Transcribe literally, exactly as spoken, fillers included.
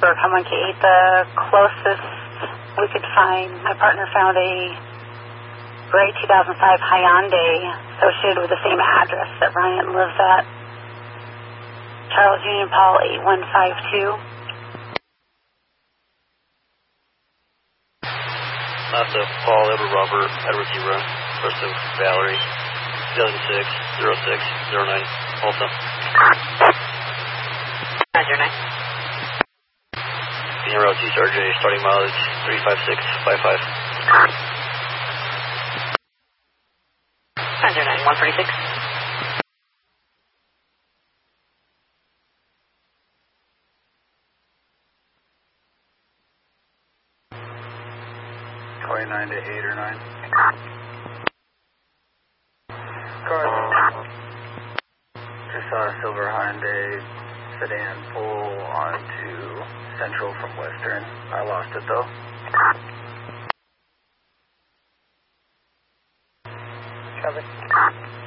Pittsburgh, Hum one K eight, the closest we could find. My partner found a gray two thousand five Hyundai associated with the same address that Ryan lives at. Charles Union Paul eight one five two. That's a Paul Edward Robert Edward Zebra, first of Valerie, seven six zero six zero nine, Alta. Roger, nine. Being route T R J, starting mileage three five six five five. Roger, nine, one thirty-six. twenty-nine to eight or nine. Car. Just saw a silver Hyundai sedan pull onto Central from Western. I lost it though. Cover.